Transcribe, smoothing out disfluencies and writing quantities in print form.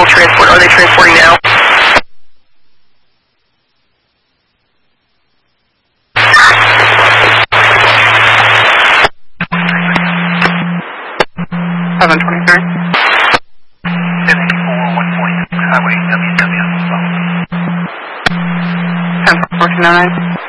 transport? Are they transporting now? Highway WW. 10-1409.